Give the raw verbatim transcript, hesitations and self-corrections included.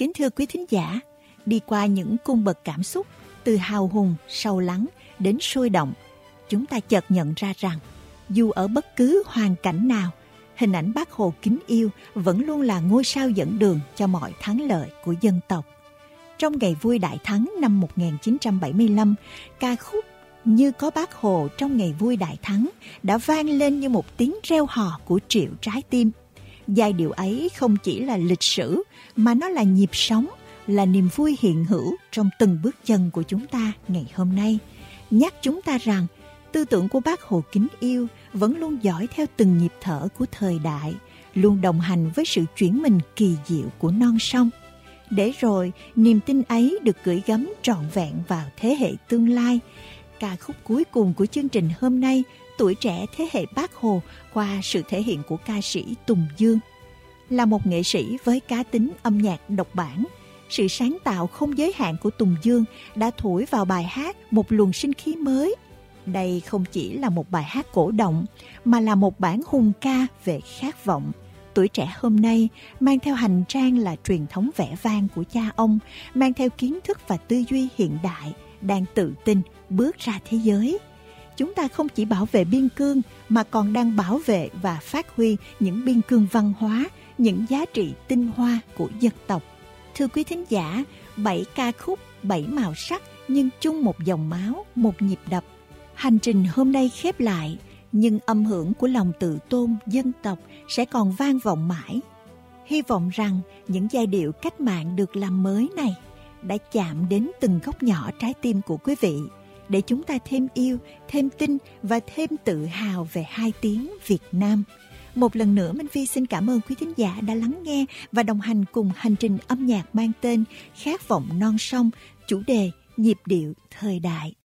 Kính thưa quý thính giả, đi qua những cung bậc cảm xúc từ hào hùng, sâu lắng đến sôi động, chúng ta chợt nhận ra rằng dù ở bất cứ hoàn cảnh nào, hình ảnh Bác Hồ kính yêu vẫn luôn là ngôi sao dẫn đường cho mọi thắng lợi của dân tộc. Trong ngày vui đại thắng năm một nghìn chín trăm bảy mươi lăm, ca khúc Như có Bác Hồ trong ngày vui đại thắng đã vang lên như một tiếng reo hò của triệu trái tim. Giai điệu ấy không chỉ là lịch sử mà nó là nhịp sống, là niềm vui hiện hữu trong từng bước chân của chúng ta ngày hôm nay, nhắc chúng ta rằng tư tưởng của Bác Hồ kính yêu vẫn luôn dõi theo từng nhịp thở của thời đại, luôn đồng hành với sự chuyển mình kỳ diệu của non sông. Để rồi niềm tin ấy được gửi gắm trọn vẹn vào thế hệ tương lai. Ca khúc cuối cùng của chương trình hôm nay, Tuổi trẻ thế hệ Bác Hồ, qua sự thể hiện của ca sĩ Tùng Dương. Là một nghệ sĩ với cá tính âm nhạc độc bản, sự sáng tạo không giới hạn của Tùng Dương đã thổi vào bài hát một luồng sinh khí mới. Đây không chỉ là một bài hát cổ động, mà là một bản hùng ca về khát vọng. Tuổi trẻ hôm nay mang theo hành trang là truyền thống vẻ vang của cha ông, mang theo kiến thức và tư duy hiện đại, đang tự tin bước ra thế giới. Chúng ta không chỉ bảo vệ biên cương mà còn đang bảo vệ và phát huy những biên cương văn hóa, những giá trị tinh hoa của dân tộc. Thưa quý thính giả, bảy ca khúc, bảy màu sắc nhưng chung một dòng máu, một nhịp đập. Hành trình hôm nay khép lại, nhưng âm hưởng của lòng tự tôn dân tộc sẽ còn vang vọng mãi. Hy vọng rằng những giai điệu cách mạng được làm mới này đã chạm đến từng góc nhỏ trái tim của quý vị, để chúng ta thêm yêu, thêm tin và thêm tự hào về hai tiếng Việt Nam. Một lần nữa, Minh Phi xin cảm ơn quý thính giả đã lắng nghe và đồng hành cùng hành trình âm nhạc mang tên Khát vọng non sông, chủ đề nhịp điệu thời đại.